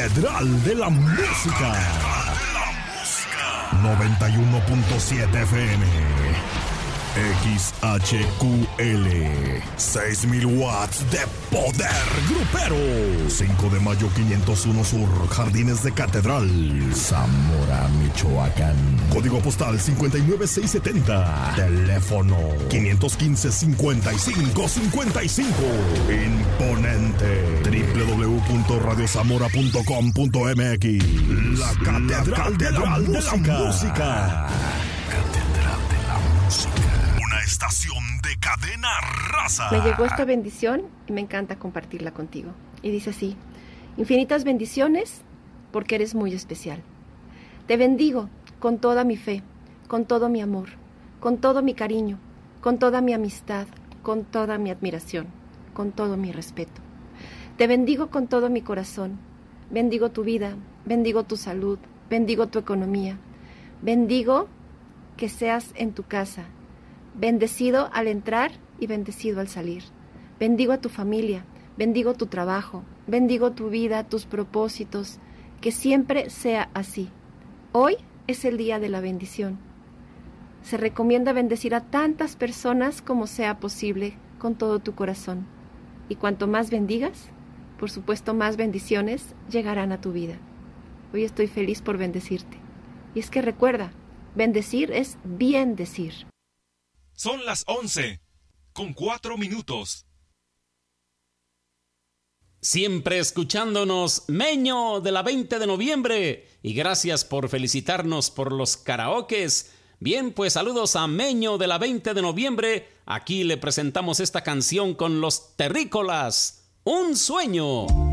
Catedral de la Música. 91.7 FM. XHQL. 6,000 watts de poder grupero. 5 de mayo 501 Sur, Jardines de Catedral, Zamora, Michoacán. Código postal 59670. Teléfono 515-5555. Imponente. www.radiozamora.com.mx. La Catedral de la Música. Catedral de la Música. Una estación de cadena raza. Me llegó esta bendición y me encanta compartirla contigo. Y dice así: infinitas bendiciones porque eres muy especial. Te bendigo con toda mi fe, con todo mi amor, con todo mi cariño, con toda mi amistad, con toda mi admiración, con todo mi respeto. Te bendigo con todo mi corazón. Bendigo tu vida, bendigo tu salud, bendigo tu economía. Bendigo que seas en tu casa, bendecido al entrar y bendecido al salir. Bendigo a tu familia, bendigo tu trabajo, bendigo tu vida, tus propósitos, que siempre sea así. Hoy es el día de la bendición. Se recomienda bendecir a tantas personas como sea posible con todo tu corazón. Y cuanto más bendigas, por supuesto más bendiciones llegarán a tu vida. Hoy estoy feliz por bendecirte. Y es que recuerda, bendecir es bien decir. Son las 11:04. Siempre escuchándonos, Meño de la 20 de noviembre. Y gracias por felicitarnos por los karaokes. Bien, pues saludos a Meño de la 20 de noviembre. Aquí le presentamos esta canción con los Terrícolas. Un sueño.